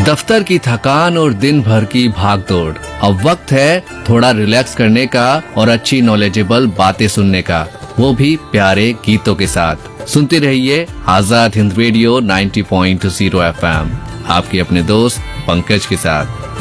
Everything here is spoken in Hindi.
दफ्तर की थकान और दिन भर की भागदौड़, अब वक्त है थोड़ा रिलैक्स करने का और अच्छी नॉलेजेबल बातें सुनने का, वो भी प्यारे गीतों के साथ। सुनते रहिए आजाद हिंद रेडियो 90.0 FM, आपके अपने दोस्त पंकज के साथ।